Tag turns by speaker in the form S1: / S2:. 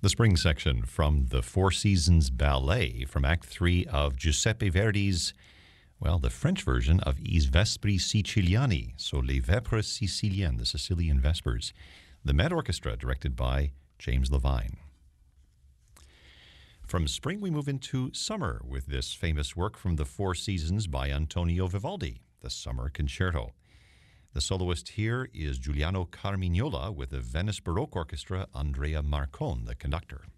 S1: The spring section from the Four Seasons Ballet from Act 3 of Giuseppe Verdi's, the French version of I Vespri Siciliani, so Les Vespres Siciliennes, the Sicilian Vespers. The Met Orchestra, directed by James Levine. From spring, we move into summer with this famous work from the Four Seasons by Antonio Vivaldi, the Summer Concerto. The soloist here is Giuliano Carmignola with the Venice Baroque Orchestra, Andrea Marcon, the conductor.